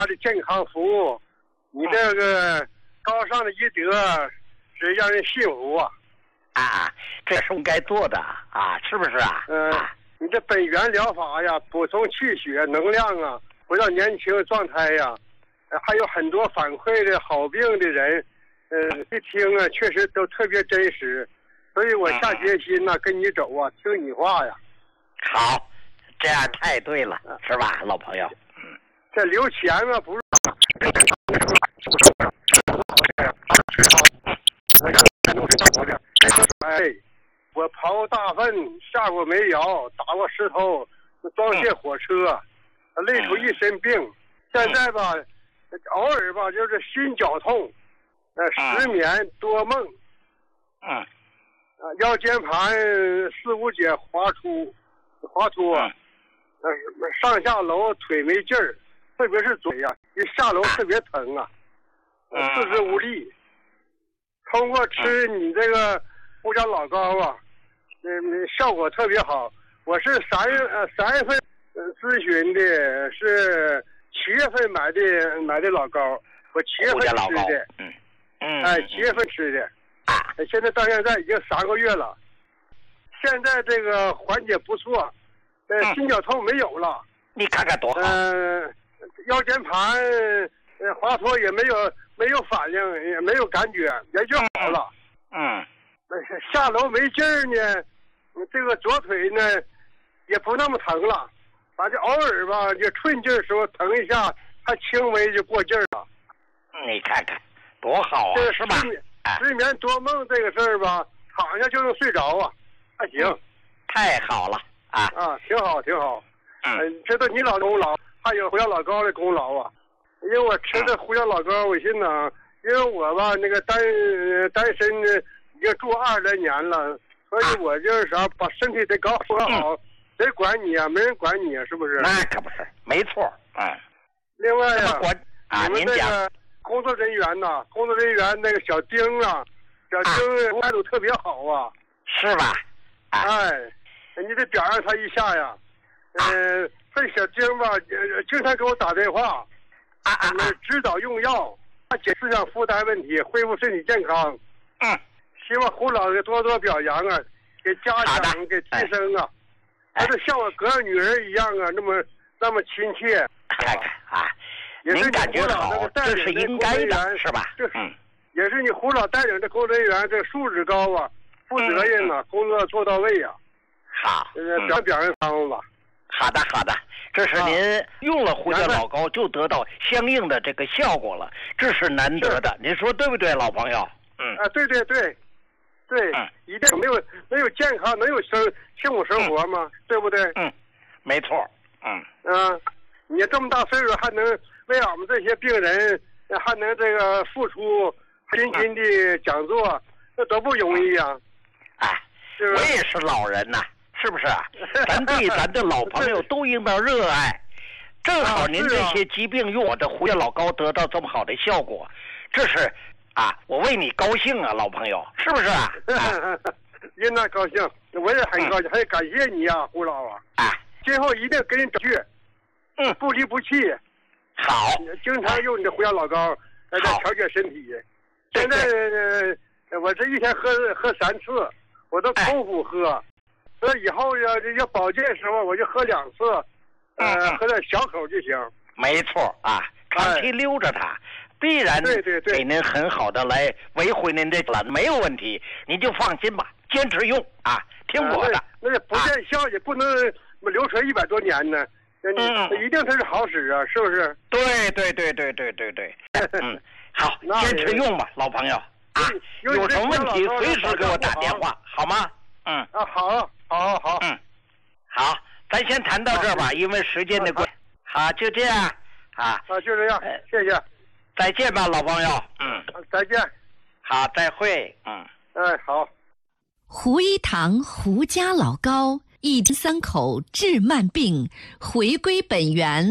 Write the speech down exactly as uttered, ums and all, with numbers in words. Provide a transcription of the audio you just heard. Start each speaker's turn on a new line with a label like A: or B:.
A: 他的健康服务，你这个高尚的医德是让人信服啊！
B: 啊，这是该做的啊，是不是啊？
A: 嗯、呃，你这本源疗法呀，补充气血能量啊，回到年轻状态呀，还有很多反馈的好病的人，呃，一听啊，确实都特别真实，所以我下决心呐、啊，跟你走啊，听你话呀。
B: 好，这样太对了，是吧，老朋友？
A: 嗯，这留钱啊，不是。哎，我刨大粪，下过煤窑，打过石头，装卸火车，累出一身病。现在吧，偶尔吧就是心绞痛，呃，失眠多梦，
B: 嗯，
A: 啊，腰间盘四五节滑出，滑脱，呃，上下楼腿没劲儿，特别是嘴呀、啊，一下楼特别疼啊，四肢无力。通过吃你这个胡椒老膏啊，嗯，效果特别好。我是三月呃三月份咨询的，是七月份买的买的老膏，我七月份吃的，
B: 嗯嗯，
A: 哎，七月份吃的，
B: 啊，
A: 现在到现在已经三个月了，现在这个缓解不错，呃，心绞痛没有了，
B: 你看看多好，
A: 嗯、呃，腰间盘呃滑脱也没有。没有反应，也没有感觉，也就好了。
B: 嗯，
A: 下楼没劲儿呢，这个左腿呢也不那么疼了，反正偶尔吧，就寸劲儿时候疼一下，还轻微就过劲儿了。
B: 你看看多好啊，
A: 这
B: 是吧？
A: 失眠多梦这个事儿吧，躺下就能睡着啊，还行、嗯，
B: 太好了啊
A: 啊，挺好挺好。
B: 嗯，
A: 呃、这都你老功劳，还有胡椒老高的功劳啊。因为我吃的胡椒老膏，我心呢，因为我吧那个单单身呢，已经住二十来年了，所以我就是啥，把身体得搞好，谁管你啊？没人管你啊，是不是？
B: 那可不是，没错。嗯。
A: 另外呀、
B: 啊，
A: 你们这个工作人员呐，工作人员那个小丁啊，小丁态度特别好啊，
B: 是吧？
A: 啊、哎，你得表扬他一下呀。呃，这小丁吧，经常给我打电话。
B: 啊啊啊！
A: 指导用药，解思想负担问题，恢复身体健康。
B: 嗯，
A: 希望胡老师多多表扬啊，给嘉奖，给提升啊。他就像我隔着女儿一样啊，那么那么亲切。
B: 看看啊，您感觉好，这是应该的，是吧？嗯，
A: 也是你胡老带领的工作人员，这素质高啊，负责任呐、啊，工作做到位啊。
B: 好，
A: 表表扬他们吧。
B: 好的，好的。这是您用了胡椒老膏就得到相应的这个效果了，这是难得的，您说对不对，老朋友？嗯
A: 啊，对对对，对，嗯、一定没有没有健康，能有生幸福生活吗？嗯、对不对？
B: 嗯，没错。嗯
A: 啊，你这么大岁数还能为俺们这些病人还能这个付出辛勤的讲座，这多不容易啊！
B: 哎，我也是老人呐、啊。是不是啊？咱对咱的老朋友都应当热爱。正好您这些疾病用我的胡椒老膏得到这么好的效果，这是啊，我为你高兴啊，老朋友，是不是啊？
A: 应当高兴，我也很高兴，还感谢你啊，胡老啊！
B: 啊，
A: 今后一定跟你整去，
B: 嗯，
A: 不离不弃。
B: 好，
A: 经常用你的胡椒老膏来调节身体。现在呃，我这一天喝喝三次，我都空腹喝。所以以后要要保健的时候，我就喝两次，呃，嗯、喝点小口就行。
B: 没错啊，长期溜着它，哎、必然
A: 对对对
B: 给您很好的来维护您这了，没有问题，您就放心吧，坚持用啊，听我的。
A: 啊、那那不见效也不能流传一百多年呢，嗯，一定它是好使啊，是不是？
B: 对对对对对对对，嗯，好，坚持用吧，老朋友啊，有什么问题随时给我打电话，好吗？嗯
A: 啊，好。好好，
B: 嗯，好，咱先谈到这儿吧，因为时间的关系。好，就这样啊。
A: 啊，就这样，谢谢。
B: 再见吧，老朋友。嗯，
A: 再见。
B: 好，再会。嗯，
A: 哎，好。
C: 胡一堂胡家老膏，一天三口治慢病，回归本源。